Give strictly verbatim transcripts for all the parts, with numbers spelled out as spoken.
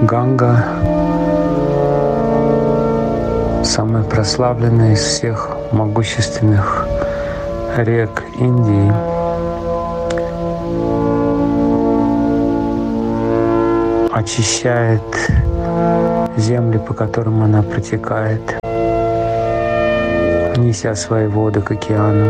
Ганга, самая прославленная из всех могущественных рек Индии, очищает земли, по которым она протекает, неся свои воды к океану.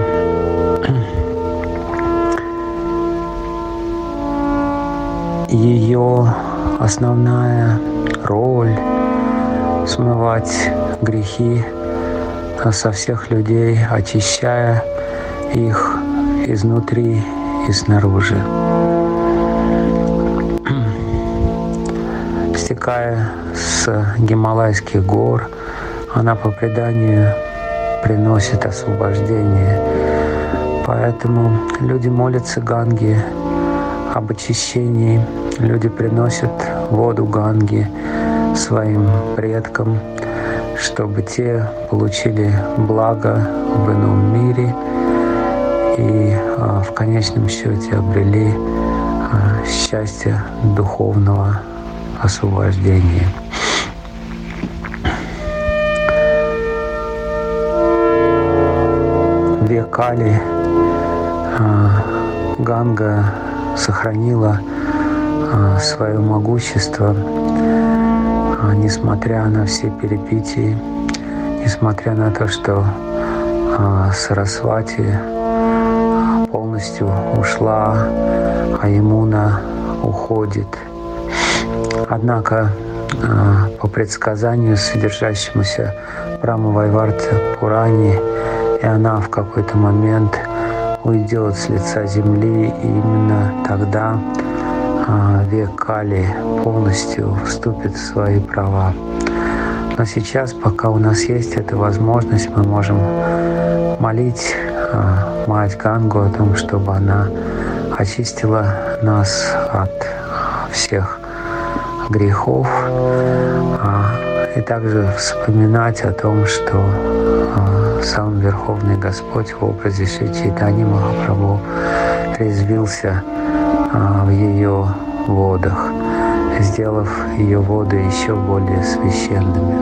Ее основная роль — смывать грехи со всех людей, очищая их изнутри и снаружи. Стекая с Гималайских гор, она по преданию приносит освобождение. Поэтому люди молятся Ганге об очищении. Люди приносят воду Ганги своим предкам, чтобы те получили благо в ином мире и в конечном счете обрели счастье духовного освобождения. В век Кали Ганга сохранила свое могущество, несмотря на все перипетии, несмотря на то, что Сарасвати полностью ушла, а Ямуна уходит. Однако по предсказанию, содержащемуся в Брахма-вайварта Пуране, и она в какой-то момент уйдет с лица земли, и именно тогда век Кали полностью вступит в свои права. Но сейчас, пока у нас есть эта возможность, мы можем молить Мать Гангу о том, чтобы она очистила нас от всех грехов, и также вспоминать о том, что сам Верховный Господь в образе Шри Чайтаньи Махапрабху трезвился в ее водах, сделав ее воды еще более священными.